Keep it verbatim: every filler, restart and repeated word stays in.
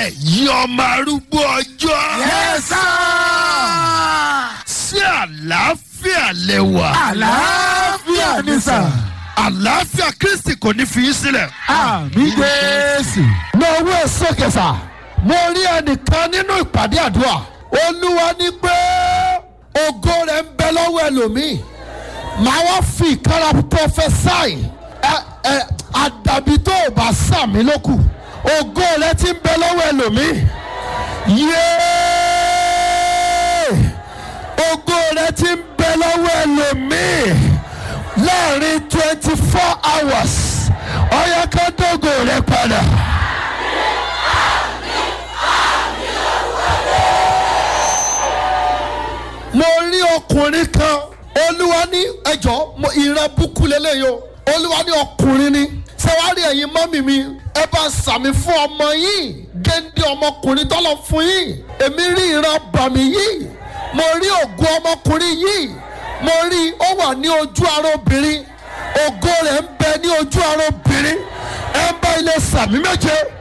ẹ̀yin ọmọ arúgbó ọjọ́. Yes, sir. Sí àlàáfíà lẹ́wà. Àlàáfíà ni sà. Àlàáfíà Kristi kò ní fi yín sílẹ̀. Àmín Jésù. Lọ́wọ́ ẹ̀ sókè sà. Mo rí ẹnìkan nínú ìpàdé àdúrà. Olúwa ní pé ògo rẹ̀ ń bẹ lọ́wọ́ ẹlòmíì. Màá wá fi ìkára prophesy. Ẹ ẹ àdàbí tó o bá sàmì lókù. Ògo rẹ̀ ti ń bẹ lọ́wọ́ ẹlòmíì. Yéé! Ògo rẹ̀ ti ń bẹ lọ́wọ́ ẹlòmíì. Láàrin twenty four hours. Ọ̀yá ká dógò rẹ̀ padà. Mo rí ọkùnrin kan. Olúwa ní ẹjọ́ ìran búkú lélẹ́yìí o. Olúwa ní ọkùnrin ni. Ṣé wàá rí ẹ̀yin mọ́mì mi? Ẹ bá sàmì fún ọmọ yìí. Géńdé ọmọkùnrin tọ́lọ̀ fún yìí. Èmi rí ìran bàmí yìí. Mo rí ògo ọmọkùnrin yìí. Mo rí ó wà ní ojú ara obìnrin. Ògo rẹ̀ ń bẹ ní ojú ara obìnrin. Ẹ ń bá ilé sàmì méje.